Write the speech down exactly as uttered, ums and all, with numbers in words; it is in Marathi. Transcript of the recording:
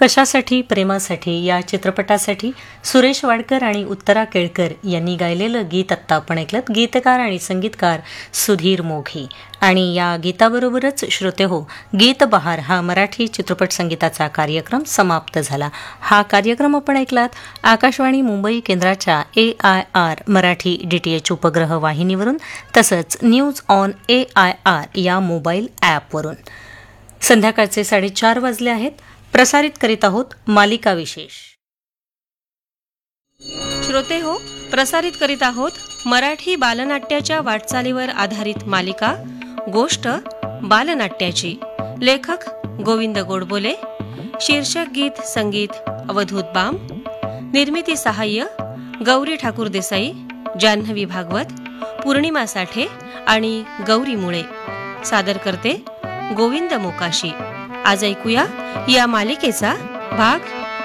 कशासाठी प्रेमासाठी या चित्रपटासाठी सुरेश वाडकर आणि उत्तरा केळकर यांनी गायलेलं गीत आत्ता आपण ऐकलं. गीतकार आणि संगीतकार सुधीर मोघे. आणि या गीताबरोबरच श्रोते हो, गीत बहार हा मराठी चित्रपट संगीताचा कार्यक्रम समाप्त झाला. हा कार्यक्रम आपण ऐकलात आकाशवाणी मुंबई केंद्राच्या ए I R Marathi D T H उपग्रह वाहिनीवरून, तसंच news on A I R या मोबाईल ॲपवरून. संध्याकाळचे साडेचार वाजले आहेत. प्रसारित करीत आहोत मालिका विशेष. श्रोते हो, प्रसारित करीत आहोत मराठी बालनाट्याच्या वाटचालीवर आधारित मालिका गोष्ट बालनाट्याची. लेखक गोविंद गोडबोले. शीर्षक गीत संगीत अवधूत बाम. निर्मिती सहाय्य गौरी ठाकूर देसाई, जान्हवी भागवत, पूर्णिमा साठे आणि गौरी मुळे. सादर करते गोविंद मोकाशी. आज ऐकूया या मालिकेचा भाग